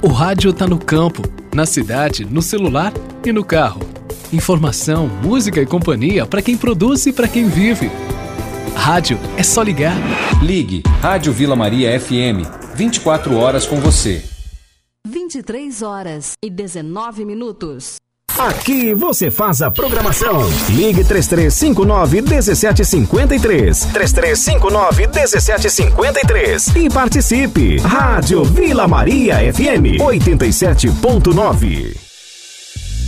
O rádio tá no campo, na cidade, no celular e no carro. Informação, música e companhia para quem produz e para quem vive. Rádio é só ligar. Ligue Rádio Vila Maria FM, 24 horas com você. 23h19. Aqui você faz a programação. Ligue 3359-1753. 3359-1753. E participe. Rádio Vila Maria FM 87.9.